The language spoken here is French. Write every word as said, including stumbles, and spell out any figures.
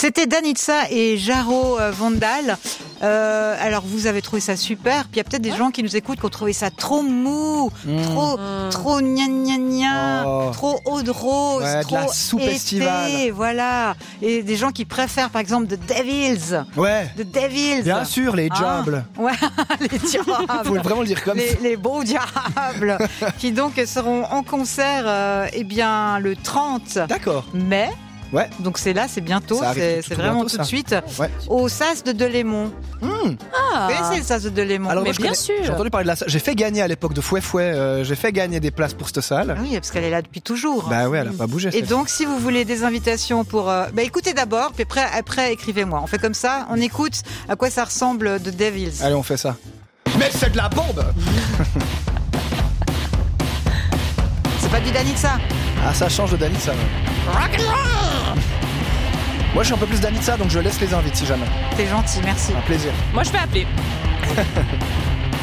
C'était Danica et Jaro euh, Vandal. Euh, alors vous avez trouvé ça super, puis il y a peut-être des gens qui nous écoutent qui ont trouvé ça trop mou, mmh. trop mmh. trop gna gna gna, oh. trop eau de rose, ouais, trop de la soupe été, estivale. Voilà. Et des gens qui préfèrent par exemple The Devils. Ouais. The Devils. Bien sûr, les diables. Ah. Ouais, les diables. Faut vraiment le dire comme les, ça. Les beaux diables qui donc seront en concert euh, eh bien le trente D'accord. mai. Ouais. Donc c'est là, c'est bientôt, c'est, c'est vraiment bientôt, tout ça. de suite, ouais. au Sas de Delémont. Mmh. Ah. Vous connaissez le Sas de Delémont? Alors mais moi, bien connais, sûr. J'ai entendu parler de la salle. J'ai fait gagner à l'époque de Fouet Fouet. Euh, j'ai fait gagner des places pour cette salle. Ah oui, parce qu'elle est là depuis toujours. Bah ouais, elle a pas bougé. Et donc, si vous voulez des invitations pour, euh, bah écoutez d'abord, puis après, après écrivez-moi. On fait comme ça, on écoute à quoi ça ressemble The Devils. Allez, on fait ça. Mais c'est de la bombe. C'est pas du Danica. Ah, ça change de Danica. Rock'n'roll. Moi, je suis un peu plus Danica, donc je laisse les invites si jamais. T'es gentil, merci. Un plaisir. Moi, je vais appeler.